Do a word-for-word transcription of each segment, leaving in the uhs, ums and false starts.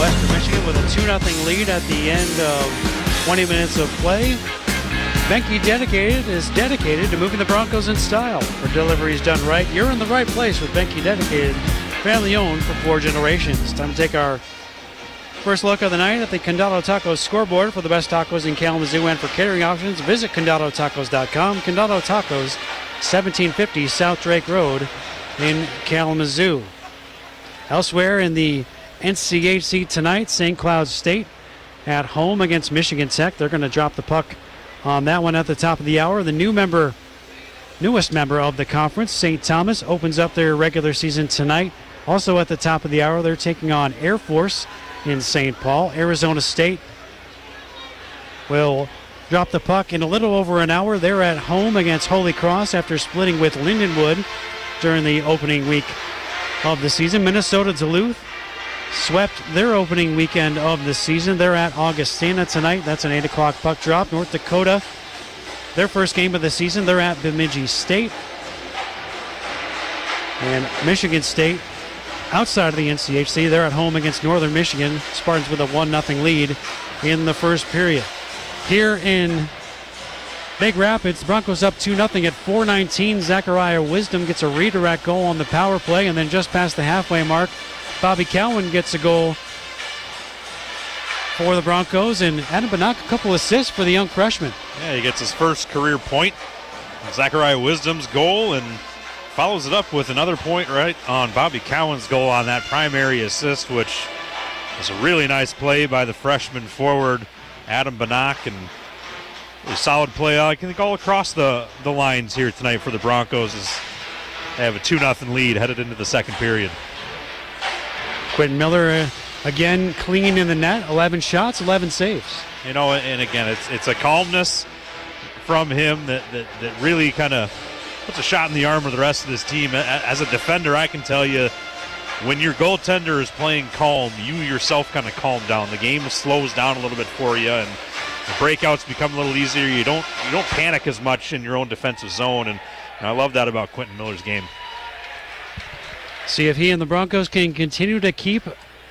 Western Michigan with a two nothing lead at the end of twenty minutes of play. Benke Dedicated is dedicated to moving the Broncos in style. For deliveries done right, you're in the right place with Benke Dedicated, family owned for four generations. Time to take our first look of the night at the Condado Tacos scoreboard. For the best tacos in Kalamazoo and for catering options, visit condado tacos dot com. Condado Tacos, seventeen fifty South Drake Road in Kalamazoo. Elsewhere in the N C H C tonight, Saint Cloud State at home against Michigan Tech. They're going to drop the puck on that one at the top of the hour. The new member, newest member of the conference, Saint Thomas, opens up their regular season tonight. Also at the top of the hour, they're taking on Air Force in Saint Paul. Arizona State will drop the puck in a little over an hour. They're at home against Holy Cross after splitting with Lindenwood during the opening week of the season. Minnesota Duluth swept their opening weekend of the season. They're at Augustina tonight. That's an eight o'clock puck drop. North Dakota, their first game of the season, they're at Bemidji State. And Michigan State, outside of the N C H C, they're at home against Northern Michigan. Spartans with a one nothing lead in the first period. Here in Big Rapids, Broncos up two nothing at four nineteen. Zachariah Wisdom gets a redirect goal on the power play, and then just past the halfway mark, Bobby Cowan gets a goal for the Broncos, and Adam Banach, a couple assists for the young freshman. Yeah, he gets his first career point. Zachariah Wisdom's goal, and follows it up with another point right on Bobby Cowan's goal on that primary assist, which was a really nice play by the freshman forward, Adam Banach, and a solid play, I think, all across the, the lines here tonight for the Broncos as they have a two nothing lead headed into the second period. Quentin Miller, uh, again, clean in the net, eleven shots, eleven saves. You know, and again, it's it's a calmness from him that, that, that really kind of puts a shot in the arm of the rest of this team. As a defender, I can tell you, when your goaltender is playing calm, you yourself kind of calm down. The game slows down a little bit for you, and the breakouts become a little easier. You don't you don't panic as much in your own defensive zone, and, and I love that about Quentin Miller's game. See if he and the Broncos can continue to keep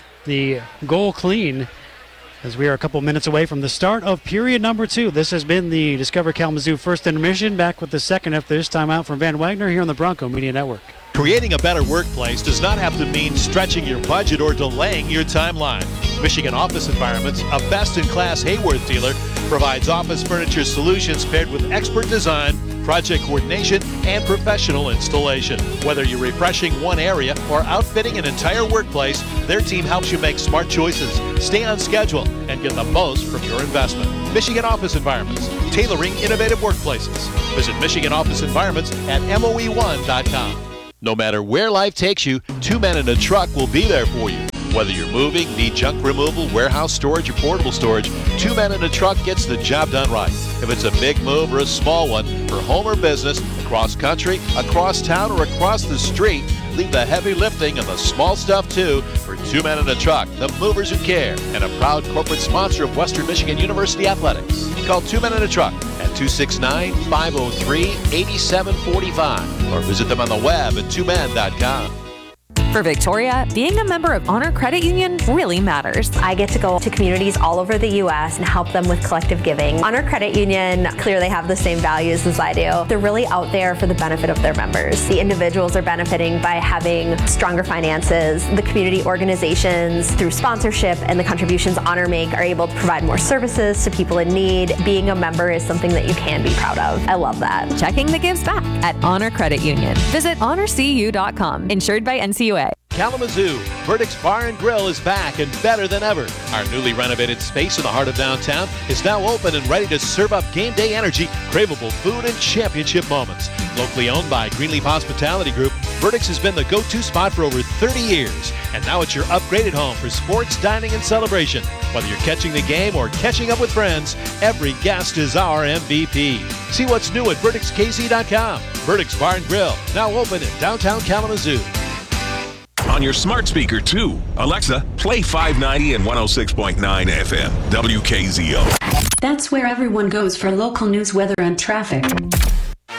the goal clean as we are a couple minutes away from the start of period number two. This has been the Discover Kalamazoo first intermission. Back with the second after this time out from Van Wagner here on the Bronco Media Network. Creating a better workplace does not have to mean stretching your budget or delaying your timeline. Michigan Office Environments, a best-in-class Hayworth dealer, provides office furniture solutions paired with expert design, project coordination, and professional installation. Whether you're refreshing one area or outfitting an entire workplace, their team helps you make smart choices, stay on schedule, and get the most from your investment. Michigan Office Environments, tailoring innovative workplaces. Visit Michigan Office Environments at M O E one dot com. No matter where life takes you, Two Men in a Truck will be there for you. Whether you're moving, need junk removal, warehouse storage, or portable storage, Two Men in a Truck gets the job done right. If it's a big move or a small one, for home or business, across country, across town, or across the street, leave the heavy lifting and the small stuff too for Two Men in a Truck, the movers who care, and a proud corporate sponsor of Western Michigan University Athletics. Call Two Men in a Truck at two six nine, five oh three, eight seven four five or visit them on the web at two men dot com. For Victoria, being a member of Honor Credit Union really matters. I get to go to communities all over the U S and help them with collective giving. Honor Credit Union clearly have the same values as I do. They're really out there for the benefit of their members. The individuals are benefiting by having stronger finances. The community organizations, through sponsorship and the contributions Honor make, are able to provide more services to people in need. Being a member is something that you can be proud of. I love that. Checking the gives back at Honor Credit Union. Visit honor c u dot com. Insured by N C U A. Kalamazoo, Verdict's Bar and Grill is back and better than ever. Our newly renovated space in the heart of downtown is now open and ready to serve up game day energy, craveable food, and championship moments. Locally owned by Greenleaf Hospitality Group, Verdict's has been the go-to spot for over thirty years. And now it's your upgraded home for sports, dining, and celebration. Whether you're catching the game or catching up with friends, every guest is our M V P. See what's new at verdicts k z dot com. Verdict's Bar and Grill, now open in downtown Kalamazoo. On your smart speaker, too. Alexa, play five ninety and one oh six point nine F M, W K Z O. That's where everyone goes for local news, weather, and traffic.